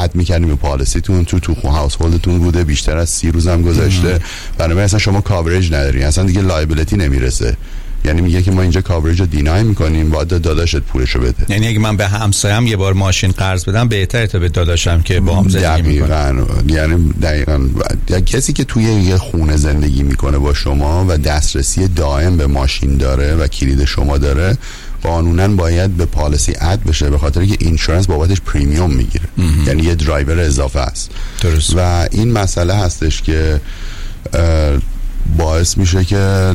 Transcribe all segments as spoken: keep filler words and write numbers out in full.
اد میکنیم به پالیسیتون، تو تو هاوس هولدتون بوده، بیشتر از سی روز هم گذشته، بنابراین اصلا شما کاورج نداری، اصلا دیگه لایبیلیتی نمیرسه. یعنی میگه که ما اینجا کاورج رو دینای میکنیم، باید داداشت پولشو بده. یعنی اگه من به همسایم یه بار ماشین قرض بدم بهتره تا به داداشم که با هم زندگی میکنه. یعنی دقیقاً کسی که توی یه خونه زندگی میکنه با شما و دسترسی دائم به ماشین داره و کلید شما داره، قانونا باید به پالیسی اد بشه، به خاطر که اینشورنس بابتش پریمیوم میگیره، یعنی یه درایور اضافه است. درست. و این مسئله هستش که باعث میشه که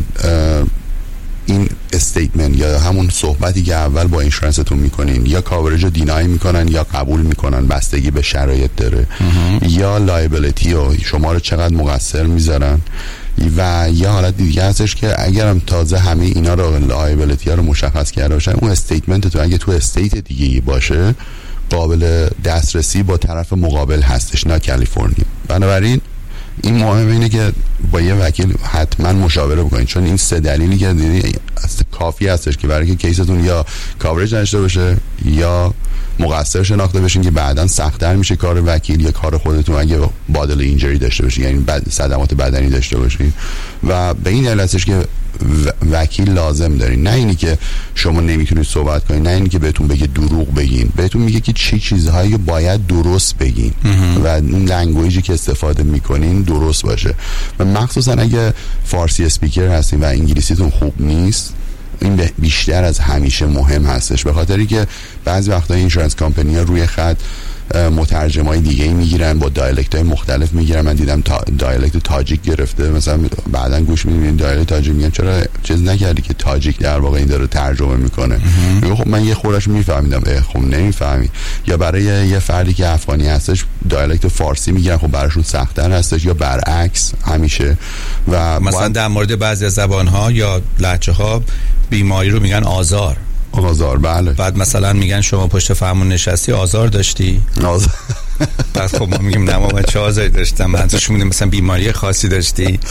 این استیتمنت یا همون صحبتی که اول با اینشورنستون میکنین یا کاورج رو دینای میکنن یا قبول میکنن، بستگی به شرایط داره، یا لایبیلیتی و شما رو چقدر مقصر میذارن، و یه حالت دیگه هستش که اگرم تازه همه اینا رو لایبیلیتی ها رو مشخص کرده باشن، اون استیتمنت تو اگه تو استیت دیگه باشه قابل دسترسی با طرف مقابل هستش، نه کالیفرنیا. بنابراین این مهمه اینه که با یه وکیل حتما مشاوره بکنید، چون این سه دلیلی که دیدی کافی هستش که برای که کیستون یا کاورج داشته باشه یا مقصر شناخته بشین که بعداً سخت‌تر میشه کار وکیل یا کار خودتون اگه بادل اینجری داشته باشین، یعنی صدمات بدنی داشته باشین. و به این دلیل هستش که وکیل لازم دارین، نه اینی که شما نمیتونید صحبت کنین، نه اینی که بهتون بگه دروغ بگین، بهتون میگه که چی چیزهایی باید درست بگین و اون لنگویجی که استفاده میکنین درست باشه. و مخصوصا اگه فارسی اسپیکر هستین و انگلیسیتون خوب نیست، این بیشتر از همیشه مهم هستش، به خاطری که بعضی وقتا اینشورنس کمپانی ها روی خط مترجمای دیگه ای میگیرن، با دایالکت های مختلف میگیرن. من دیدم تا دایالکت تاجیک گرفته، مثلا بعدن گوش میدیم دایالکت تاجیک، میگن چرا چیز نکردی که تاجیک در واقع این داره ترجمه میکنه. میگه خب من یه خورش میفهمیدم، خب نمیفهمی. یا برای یه فردی که افغانی هستش دایالکت فارسی میگیرن، خب براشون سخت‌تر هستش، یا برعکس همیشه. و مثلا در مورد بعضی از زبان‌ها یا لهجه‌ها بیماری رو میگن آزار. آزار، بله. بعد مثلا میگن شما پشت فرمون نشستی آزار داشتی؟ آزار. بعد خب ما میگیم نه ما چه آزاری داشتم، منظورشون میگه مثلا بیماری خاصی داشتی.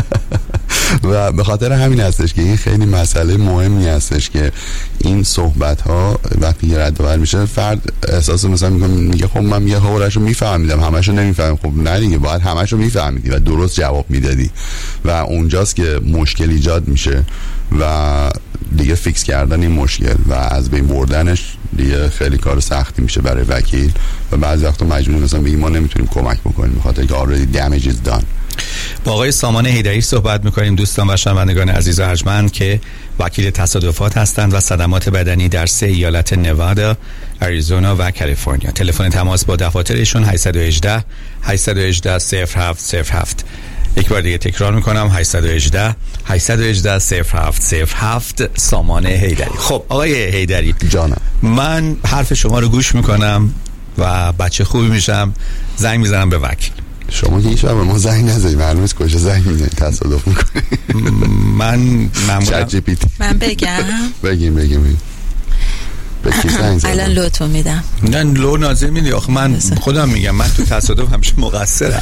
و به خاطر همین هستش که این خیلی مسئله مهمی هستش که این صحبت ها وقتی رد و بدل میشه، فرد احساس مثلا میگه میگه خب من یه خورشو میفهمیدم همشو نمیفهمم. خب نه دیگه، باید همشو میفهمیدی و درست جواب میدادی و اونجاست که مشکل ایجاد میشه و دیگه فیکس کردن این مشکل و از بین بردنش دیگه خیلی کار سختی میشه برای وکیل و بعضی وقتا مجبوریم مثلا بگیم ما نمیتونیم کمک بکنیم به خاطر که already damage is done. با آقای سامان حیدری صحبت میکنیم دوستان و شنوندگان عزیز و ارجمند که وکیل تصادفات هستند و صدمات بدنی در سه ایالت نوادا، آریزونا و کالیفرنیا. تلفن تماس با دفاتر ایشون هشت یک هشت هشت یک هشت صفر هفت صفر هفت. یک بار دیگه تکرار میکنم هشت یک هشت هشت یک هشت صفر هفت صفر هفت. سامان حیدری. خب آقای حیدری جانم، من حرف شما رو گوش میکنم و بچه خوبی میشم، زنگ میزنم به وکیل. شما که هیچ وقت ما زنگ نزدید، معلومه از کجا زنگ میزنید، تصادف میکنید. من معمولا من بگم بگیم بگیم به کی زنگ زدم؟ الان لوتو میدم. نه لو نازل میدی آخه من خودم میگم من تو تصادف همیشه مقصرم.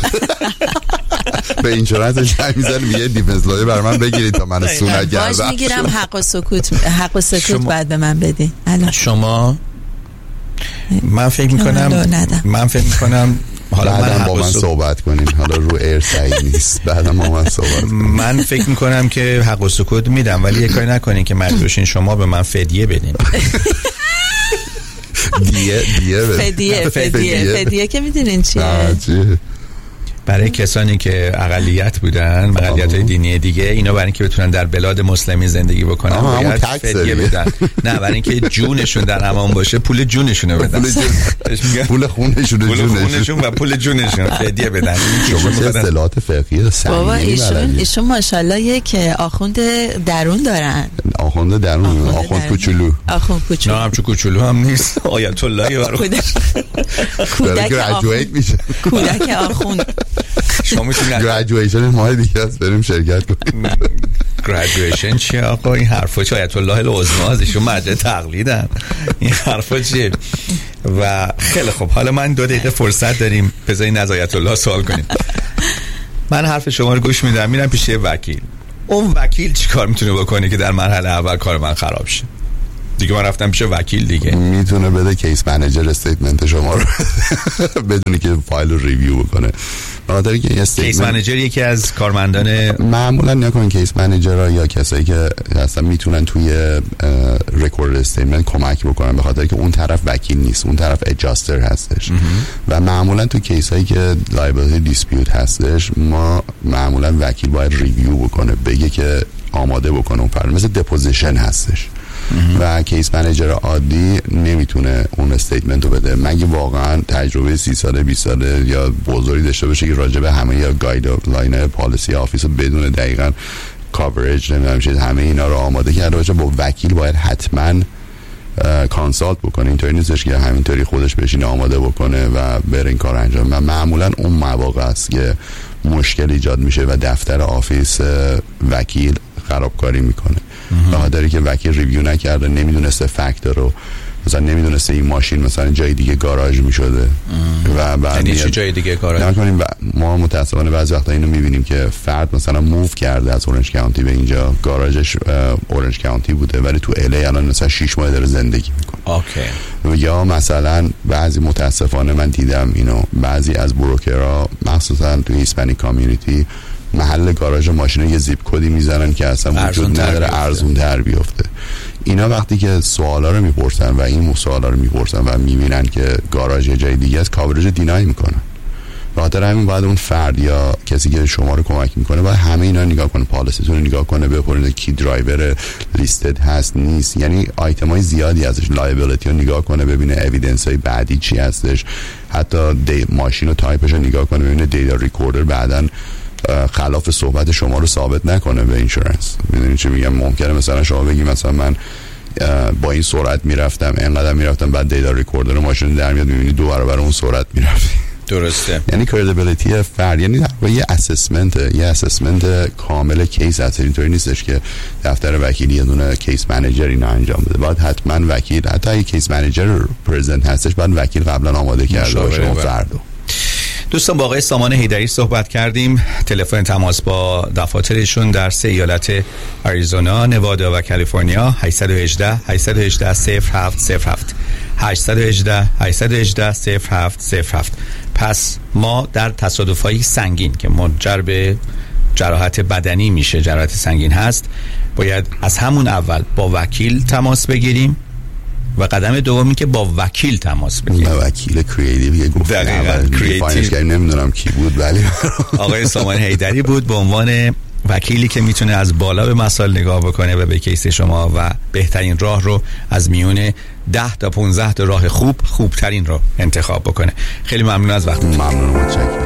به اینشورنس زنگ میزنم میگه دیفنس لایه برای من بگیرید تا من سو نگردم. باج میگیرم، حق و سکوت حق و سکوت بعد به من بدین. الان شما من فکر میکنم من فکر میکنم حالا بعدم با من صحبت کنین، حالا رو ایر سعید نیست، بعدم با من صحبت کنین. من فکر میکنم که حق و سکوت میدم، ولی یه کاری نکنین که مجبورشین شما به من فدیه بدین. دیه دیه فدیه فدیه فدیه که میدونین چیه؟ برای کسانی که اقلیت بودن، اقلیت‌های دینی دیگه، اینا برای اینکه بتونن در بلاد مسلمی زندگی بکنن باید فدیه بدن. نه برای اینکه جونشون در امان باشه پول جونشونو بدن، پول خونشون پول خونشون و پول جونشون فدیه بدن. شما چه اصطلاحات فقهی سنگینی بابا ایشون ایشون ماشاءالله یک آخوند درون دارن. آخوند درون، آخوند کوچولو. آخوند کوچولو. نه همچون کوچولو هم نیست. آیت الله برای کودک گریجویت میشه. کودک آخوند. شما میتونید گریجویشن ماه دیگه است بریم شرکت کنیم. گریجویشن چیه آقا؟ این حرفا چیه؟ آیت الله العظمی ازشون مرجع تقلیدن. این حرفا چیه؟ و خیلی خب حالا من دو دقیقه فرصت داریم، بذارین از آیت الله سوال کنیم. من حرف شما رو گوش میدم، میرم پیش وکیل. اون وکیل چی کار میتونه بکنه که در مرحله اول کار من خراب شه؟ دیگه من رفتم پیش وکیل دیگه. میتونه بده کیس منیجر استیتمنت شما رو بدونی که فایل رو ریویو بکنه. بخاطر که کیس منیجر یکی از کارمندان معمولا نکنن کیس منیجرها یا کسایی که اصلا میتونن توی رکورد استیتمنت کمک بکنن، به خاطر که اون طرف وکیل نیست، اون طرف اجاستر هستش. و معمولا تو کیس هایی که لایبیلیتی دیسپیوت هستش، ما معمولا وکیل باید ریویو بکنه، بگه که آماده بکنه اون فرد، مثل دپوزیشن هستش. و کیس منیجر عادی نمیتونه اون استیتمنت رو بده مگه واقعا تجربه سی ساله بیست ساله یا بزرگی داشته باشه که راجع به همه یا گایدلاین پالیسی آفیس رو بدونه دقیقاً کاورج نمیدونم چیز همه اینا رو آماده کرده باشه. با وکیل باید حتما کانسالت بکنه، اینطوری نیستش که همینطوری خودش بشینه آماده بکنه و بره این کار انجام. و معمولا اون مواقع است که مشکل ایجاد میشه و دفتر آفیس وکیل خرابکاری میکنه، به خاطری که وکیل ریویو نکرده، نمیدونسته فکت رو، مثلا نمیدونسته این ماشین مثلا جای دیگه گاراژ میشده و بعد یعنی چی جای دیگه گاراژ نکنیم. ما متاسفانه بعضی وقتا اینو میبینیم که فرد مثلا موو کرده از اورنج کانتی به اینجا، گاراژش اورنج کانتی بوده ولی تو ال ای الان مثلا شش ماه داره زندگی میکنه. اوکی. یا مثلا بعضی متاسفانه من دیدم اینو، بعضی از بروکرها مخصوصا تو هیسپانیک کامیونیتی محل گاراژ ماشین یه زیپ کدی میزنن که اصلا وجود نداره، ارزون تر بیفته. اینا وقتی که سوالا رو میپرسن و این سوالا رو میپرسن و میبینن که گاراژ یه جای دیگه است، کاورج دینای میکنن. به خاطر همین باید اون فرد یا کسی که شما رو کمک میکنه باید همه اینا نگاه کنه، پالیسیتون رو نگاه کنه، بپرسه کی درایور لیستد هست نیست، یعنی آیتمای زیادی ازش، لایبیلیتی رو نگاه کنه ببینه اوییدنس های بعدی چی هستش، حتی دی ماشین و تایپش رو نگاه کنه ببینه دیتا ریکوردر بعدن خلاف صحبت شما رو ثابت نکنه به اینشورنس. میدونی چی میگم؟ ممکنه مثلا شما بگی مثلا من با این سرعت میرفتم، اینقدر میرفتم، بعد دیتا ریکوردر ماشین در میاد میبینی دو برابر اون سرعت میرفتی. درسته. یعنی کردیبیلیتی فرد، یعنی در واقع یه اسسمنت، یه اسسمنت کامل کیس هست. اینطوری نیستش که دفتر وکیلی یه دونه کیس منیجر اینو انجام بده. باید حتما وکیل، حتی اگه کیس منیجر پرزنت هستش، باید وکیل قبلا آماده کرده باشه اون فردو. دوستان با آقای سامان حیدری صحبت کردیم. تلفن تماس با دفاترشون در سه ایالت آریزونا، نوادا و کالیفرنیا هشت یک هشت هشت یک هشت صفر هفت صفر هفت هشت یک هشت هشت یک هشت صفر هفت صفر هفت. پس ما در تصادفایی سنگین که منجر به جراحت بدنی میشه، جراحت سنگین هست، باید از همون اول با وکیل تماس بگیریم و قدم دومی که با وکیل تماس بگیریم. با وکیل کریتیو یه گفت کریتیو نمیدونم کی بود ولی آقای سامان حیدری بود به عنوان وکیلی که میتونه از بالا به مسائل نگاه بکنه و به کیس شما و بهترین راه رو از میون ده تا پانزده تا راه خوب خوبترین رو انتخاب بکنه. خیلی ممنون از وقتتون. ممنون، متشکرم.